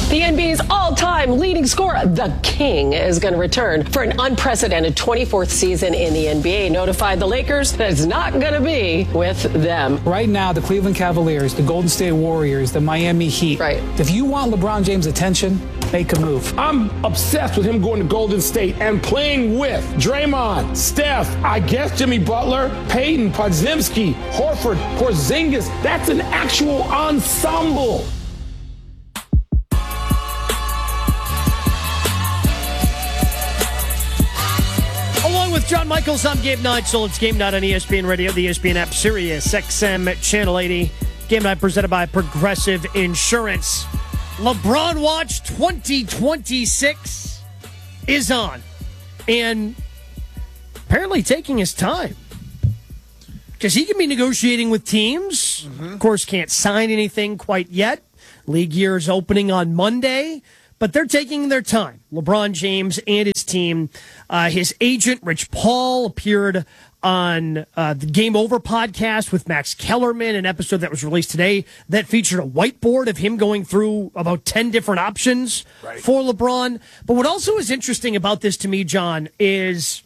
The NBA's all-time leading scorer, the King, is going to return for an unprecedented 24th season in the NBA. Notified the Lakers that it's not going to be with them. Right now, the Cleveland Cavaliers, the Golden State Warriors, the Miami Heat. Right. If you want LeBron James' attention, make a move. I'm obsessed with him going to Golden State and playing with Draymond, Steph, I guess Jimmy Butler, Peyton, Podziemski, Horford, Porzingis. That's an actual ensemble. Along with John Michaels, I'm Gabe Neitzel. It's Game Night on ESPN Radio, the ESPN app, Sirius XM Channel 80. Game Night presented by Progressive Insurance. LeBron Watch 2026 is on. And apparently taking his time. Because he can be negotiating with teams. Mm-hmm. Of course, can't sign anything quite yet. League year is opening on Monday. But they're taking their time. LeBron James and his team. His agent, Rich Paul, appeared on the Game Over podcast with Max Kellerman, an episode that was released today that featured a whiteboard of him going through about 10 different options for LeBron. But what also is interesting about this to me, John, is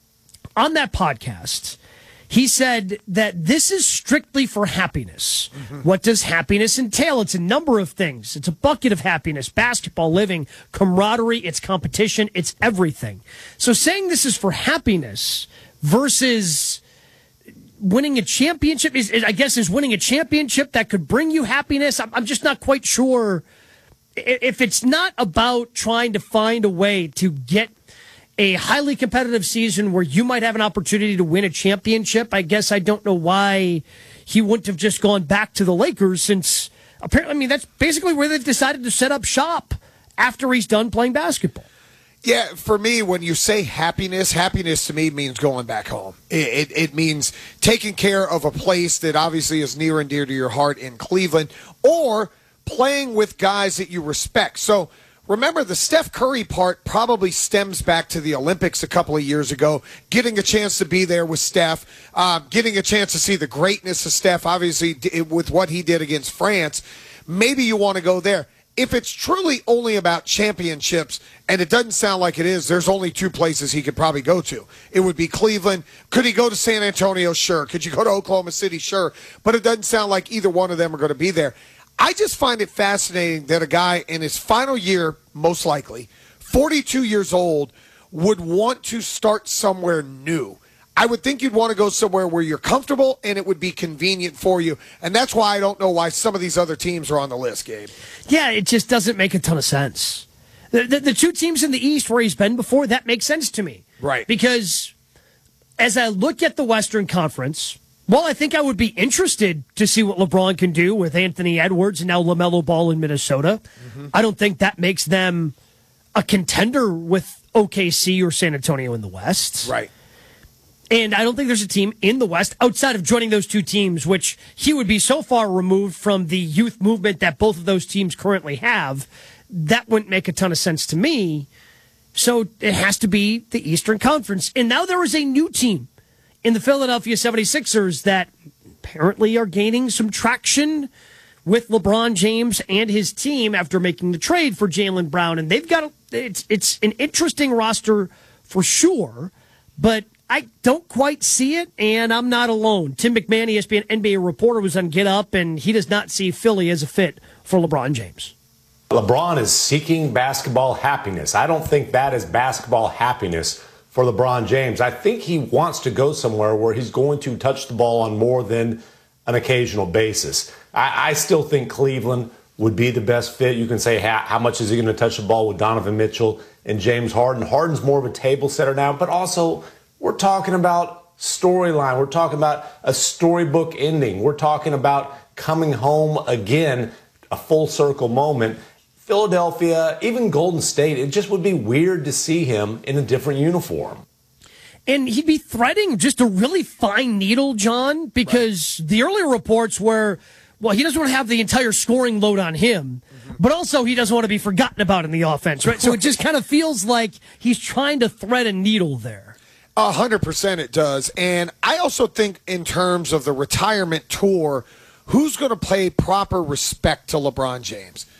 on that podcast, he said that this is strictly for happiness. Mm-hmm. What does happiness entail? It's a number of things. It's a bucket of happiness, basketball, living, camaraderie, it's competition, it's everything. So saying this is for happiness versus winning a championship is winning a championship that could bring you happiness. I'm just not quite sure if it's not about trying to find a way to get a highly competitive season where you might have an opportunity to win a championship. I guess I don't know why he wouldn't have just gone back to the Lakers, since apparently, that's basically where they've decided to set up shop after he's done playing basketball. Yeah, for me, when you say happiness to me means going back home. It means taking care of a place that obviously is near and dear to your heart in Cleveland, or playing with guys that you respect. So remember, the Steph Curry part probably stems back to the Olympics a couple of years ago, getting a chance to be there with Steph, getting a chance to see the greatness of Steph, obviously, with what he did against France. Maybe you want to go there. If it's truly only about championships, and it doesn't sound like it is, there's only two places he could probably go to. It would be Cleveland. Could he go to San Antonio? Sure. Could you go to Oklahoma City? Sure. But it doesn't sound like either one of them are going to be there. I just find it fascinating that a guy in his final year, most likely, 42 years old, would want to start somewhere new. I would think you'd want to go somewhere where you're comfortable and it would be convenient for you. And that's why I don't know why some of these other teams are on the list, Gabe. Yeah, it just doesn't make a ton of sense. The two teams in the East where he's been before, that makes sense to me. Right. Because as I look at the Western Conference, well, I think I would be interested to see what LeBron can do with Anthony Edwards and now LaMelo Ball in Minnesota. Mm-hmm. I don't think that makes them a contender with OKC or San Antonio in the West. Right. And I don't think there's a team in the West outside of joining those two teams, which he would be so far removed from the youth movement that both of those teams currently have. That wouldn't make a ton of sense to me. So it has to be the Eastern Conference. And now there is a new team in the Philadelphia 76ers that apparently are gaining some traction with LeBron James and his team after making the trade for Jaylen Brown. And they've got it's an interesting roster for sure, but I don't quite see it, and I'm not alone. Tim McMahon, ESPN NBA reporter, was on Get Up, and he does not see Philly as a fit for LeBron James. LeBron is seeking basketball happiness. I don't think that is basketball happiness for LeBron James. I think he wants to go somewhere where he's going to touch the ball on more than an occasional basis. I still think Cleveland would be the best fit. You can say, how much is he going to touch the ball with Donovan Mitchell and James Harden? Harden's more of a table setter now, but also we're talking about storyline. We're talking about a storybook ending. We're talking about coming home again, a full circle moment. Philadelphia, even Golden State, it just would be weird to see him in a different uniform. And he'd be threading just a really fine needle, John, because the earlier reports were, well, he doesn't want to have the entire scoring load on him, but also he doesn't want to be forgotten about in the offense, right? So it just kind of feels like he's trying to thread a needle there. 100% it does. And I also think in terms of the retirement tour, who's going to pay proper respect to LeBron James?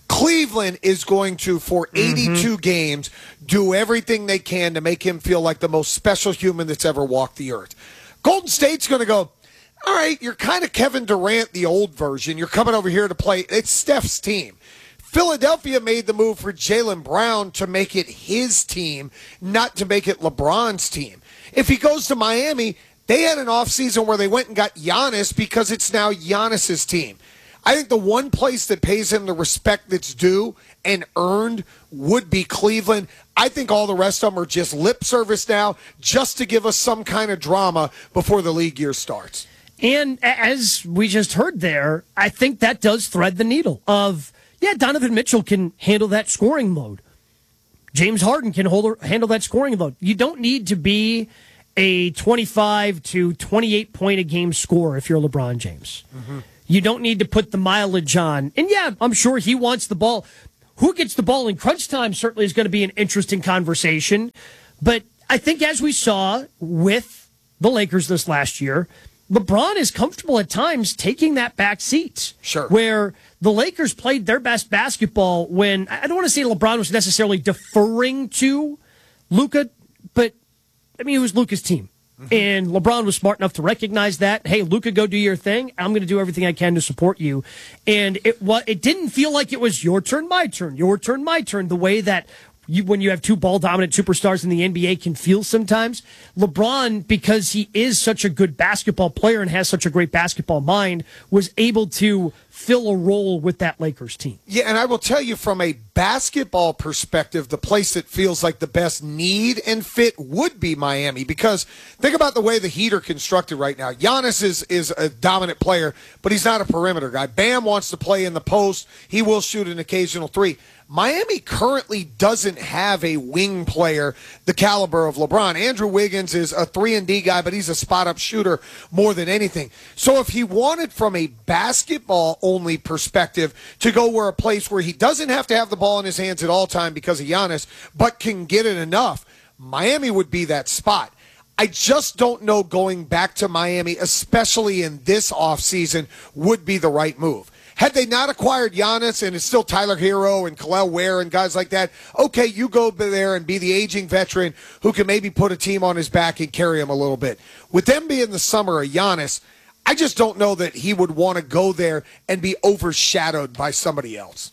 Cleveland is going to, for 82 games, do everything they can to make him feel like the most special human that's ever walked the earth. Golden State's going to go, all right, you're kind of Kevin Durant, the old version. You're coming over here to play. It's Steph's team. Philadelphia made the move for Jaylen Brown to make it his team, not to make it LeBron's team. If he goes to Miami, they had an offseason where they went and got Giannis because it's now Giannis's team. I think the one place that pays him the respect that's due and earned would be Cleveland. I think all the rest of them are just lip service now, just to give us some kind of drama before the league year starts. And as we just heard there, I think that does thread the needle of, Donovan Mitchell can handle that scoring load. James Harden can handle that scoring load. You don't need to be a 25 to 28 point a game scorer if you're LeBron James. Mm-hmm. You don't need to put the mileage on. And I'm sure he wants the ball. Who gets the ball in crunch time certainly is going to be an interesting conversation. But I think as we saw with the Lakers this last year, LeBron is comfortable at times taking that back seat. Sure. Where the Lakers played their best basketball when, I don't want to say LeBron was necessarily deferring to Luka, but it was Luka's team. Mm-hmm. And LeBron was smart enough to recognize that. Hey, Luka, go do your thing. I'm going to do everything I can to support you. And it didn't feel like it was your turn, my turn, your turn, my turn, the way that when you have two ball-dominant superstars in the NBA can feel sometimes. LeBron, because he is such a good basketball player and has such a great basketball mind, was able to fill a role with that Lakers team. Yeah, and I will tell you from a basketball perspective, the place that feels like the best need and fit would be Miami, because think about the way the Heat are constructed right now. Giannis is a dominant player, but he's not a perimeter guy. Bam wants to play in the post. He will shoot an occasional three. Miami currently doesn't have a wing player the caliber of LeBron. Andrew Wiggins is a 3-and-D guy, but he's a spot-up shooter more than anything. So if he wanted from a basketball-only perspective to go where a place where he doesn't have to have the ball in his hands at all time because of Giannis, but can get it enough, Miami would be that spot. I just don't know going back to Miami, especially in this offseason, would be the right move. Had they not acquired Giannis and it's still Tyler Hero and Khalil Ware and guys like that, okay, you go there and be the aging veteran who can maybe put a team on his back and carry him a little bit. With them being the summer of Giannis, I just don't know that he would want to go there and be overshadowed by somebody else.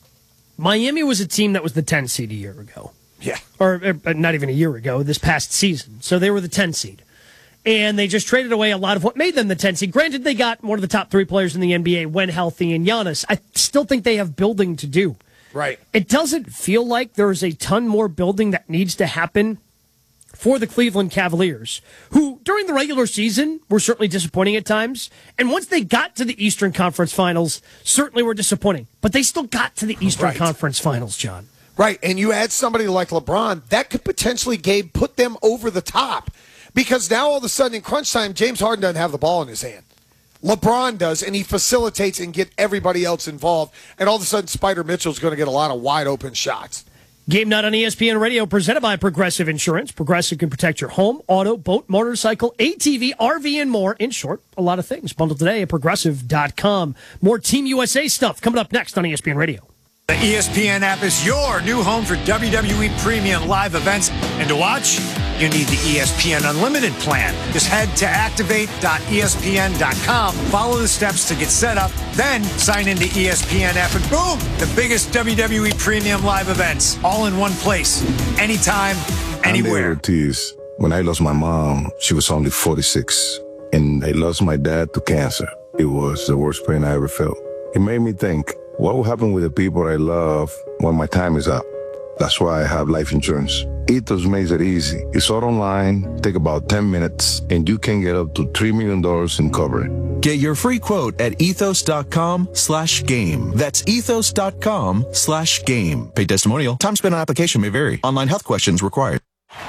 Miami was a team that was the 10 seed a year ago. Yeah. Or not even a year ago, this past season. So they were the 10 seed. And they just traded away a lot of what made them the 10 seed. Granted, they got one of the top three players in the NBA when healthy in Giannis. I still think they have building to do. Right. It doesn't feel like there's a ton more building that needs to happen for the Cleveland Cavaliers, who during the regular season were certainly disappointing at times. And once they got to the Eastern Conference Finals, certainly were disappointing. But they still got to the Eastern Conference Finals, John. Right. And you add somebody like LeBron, that could potentially, Gabe, put them over the top. Because now all of a sudden in crunch time, James Harden doesn't have the ball in his hand. LeBron does, and he facilitates and get everybody else involved. And all of a sudden, Spider Mitchell's going to get a lot of wide open shots. Game Night on ESPN Radio, presented by Progressive Insurance. Progressive can protect your home, auto, boat, motorcycle, ATV, RV, and more. In short, a lot of things. Bundled today at Progressive.com. More Team USA stuff coming up next on ESPN Radio. The ESPN app is your new home for WWE Premium live events. And to watch, you need the ESPN Unlimited plan. Just head to activate.espn.com, follow the steps to get set up, then sign into ESPN app, and boom, the biggest WWE Premium live events, all in one place, anytime, anywhere. I'm Ortiz. When I lost my mom, she was only 46, and I lost my dad to cancer. It was the worst pain I ever felt. It made me think, what will happen with the people I love when my time is up? That's why I have life insurance. Ethos makes it easy. It's all online, take about 10 minutes, and you can get up to $3 million in coverage. Get your free quote at ethos.com/game. That's ethos.com/game. Paid testimonial. Time spent on application may vary. Online health questions required.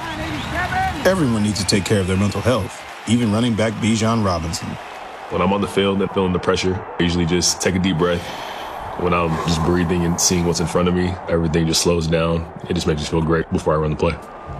Everyone needs to take care of their mental health, even running back Bijan Robinson. When I'm on the field and feeling the pressure, I usually just take a deep breath. When I'm just breathing and seeing what's in front of me, everything just slows down. It just makes me feel great before I run the play.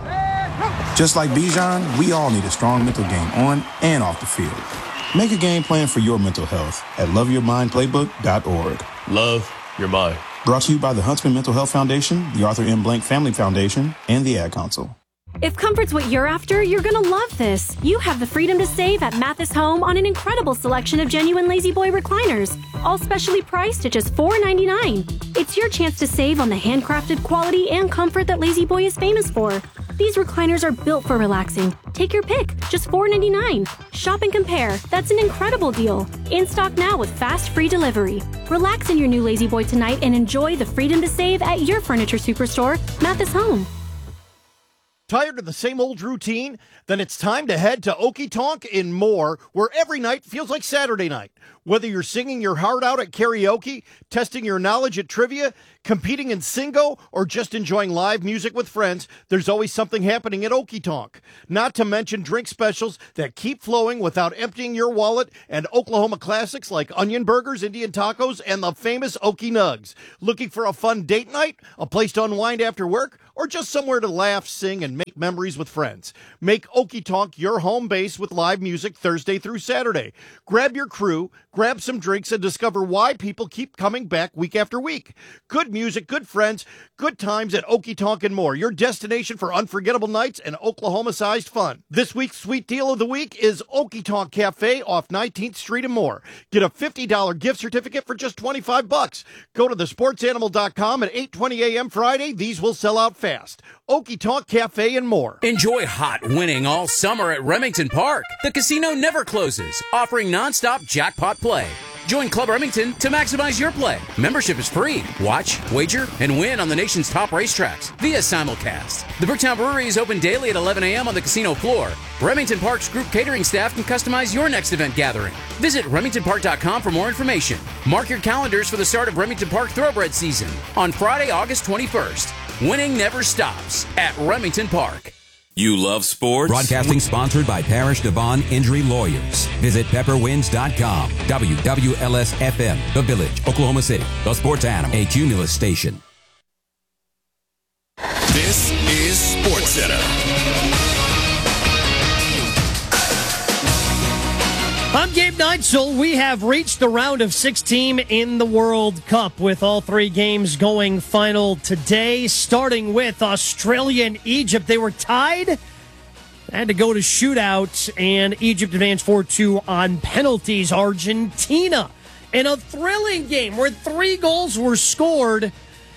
Just like Bijan, we all need a strong mental game on and off the field. Make a game plan for your mental health at loveyourmindplaybook.org. Love you're mine. Brought to you by the Huntsman Mental Health Foundation, the Arthur M. Blank Family Foundation, and the Ad Council. If comfort's what you're after, you're going to love this. You have the freedom to save at Mathis Home on an incredible selection of genuine Lazy Boy recliners, all specially priced at just $4.99. It's your chance to save on the handcrafted quality and comfort that Lazy Boy is famous for. These recliners are built for relaxing. Take your pick, just $4.99. Shop and compare. That's an incredible deal. In stock now with fast, free delivery. Relax in your new Lazy Boy tonight and enjoy the freedom to save at your furniture superstore, Mathis Home. Tired of the same old routine? Then it's time to head to Okie Tonk in Moore, where every night feels like Saturday night. Whether you're singing your heart out at karaoke, testing your knowledge at trivia, competing in Singo, or just enjoying live music with friends, there's always something happening at Okie Tonk. Not to mention drink specials that keep flowing without emptying your wallet, and Oklahoma classics like onion burgers, Indian tacos, and the famous Okie Nugs. Looking for a fun date night, a place to unwind after work, or just somewhere to laugh, sing, and make memories with friends? Make Okie Tonk your home base with live music Thursday through Saturday. Grab your crew, grab some drinks, and discover why people keep coming back week after week. Good music, good friends, good times at Okie Tonk and More, your destination for unforgettable nights and Oklahoma-sized fun. This week's sweet deal of the week is Okie Tonk Cafe off 19th Street and More. Get a $50 gift certificate for just $25. Go to thesportsanimal.com at 8:20 a.m. Friday. These will sell out fast. Okie Tonk Cafe and More. Enjoy hot winning all summer at Remington Park. The casino never closes, offering nonstop jackpot play. Join Club Remington to maximize your play. Membership is free. Watch, wager, and win on the nation's top racetracks via simulcast. The Bricktown Brewery is open daily at 11 a.m. on the casino floor. Remington Park's group catering staff can customize your next event gathering. Visit RemingtonPark.com for more information. Mark your calendars for the start of Remington Park Thoroughbred season on Friday, August 21st. Winning never stops at Remington Park. You love sports? Broadcasting sponsored by Parish Devon Injury Lawyers. Visit pepperwinds.com. WWLS-FM, The Village, Oklahoma City. The Sports Animal, a Cumulus station. This is SportsCenter. I'm Gabe Neitzel. We have reached the round of 16 in the World Cup with all three games going final today, starting with Australia and Egypt. They were tied, had to go to shootouts, and Egypt advanced 4-2 on penalties. Argentina in a thrilling game where 3 goals were scored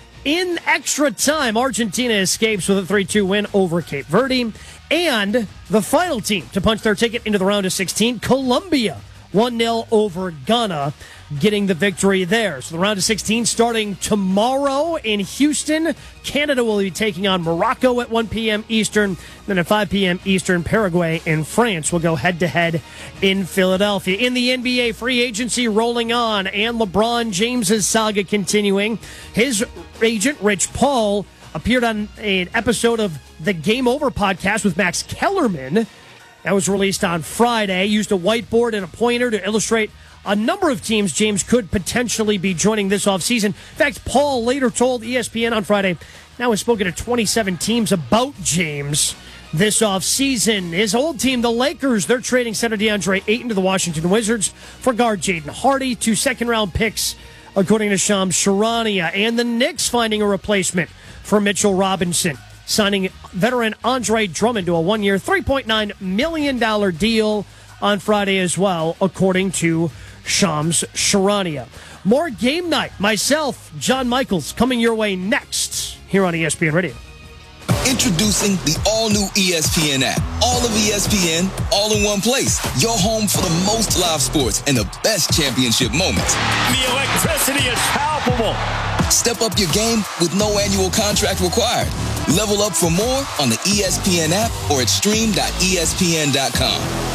in extra time. Argentina escapes with a 3-2 win over Cape Verde. And the final team to punch their ticket into the round of 16, Colombia, 1-0 over Ghana, getting the victory there. So the round of 16 starting tomorrow in Houston. Canada will be taking on Morocco at 1 p.m. Eastern. Then at 5 p.m. Eastern, Paraguay and France will go head-to-head in Philadelphia. In the NBA, free agency rolling on and LeBron James's saga continuing. His agent, Rich Paul, appeared on an episode of the Game Over podcast with Max Kellerman. That was released on Friday. Used a whiteboard and a pointer to illustrate a number of teams James could potentially be joining this offseason. In fact, Paul later told ESPN on Friday, now has spoken to 27 teams about James this offseason. His old team, the Lakers, they're trading center DeAndre Ayton to the Washington Wizards for guard Jaden Hardy, 2 second-round picks, according to Shams Charania. And the Knicks finding a replacement for Mitchell Robinson, signing veteran Andre Drummond to a 1-year, $3.9 million deal on Friday as well, according to Shams Charania. More game night. Myself, John Michaels, coming your way next here on ESPN Radio. Introducing the all-new ESPN app. All of ESPN, all in one place. Your home for the most live sports and the best championship moments. The electricity is palpable. Step up your game with no annual contract required. Level up for more on the ESPN app or at stream.espn.com.